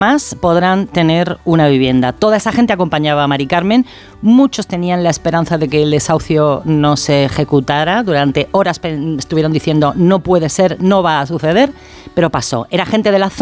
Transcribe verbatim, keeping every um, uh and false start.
más podrán tener una vivienda. Toda esa gente acompañaba a Mari Carmen. Muchos tenían la esperanza de que el desahucio no se ejecutara. Durante horas estuvieron diciendo no puede ser, no va a suceder, pero pasó. Era gente de la zona.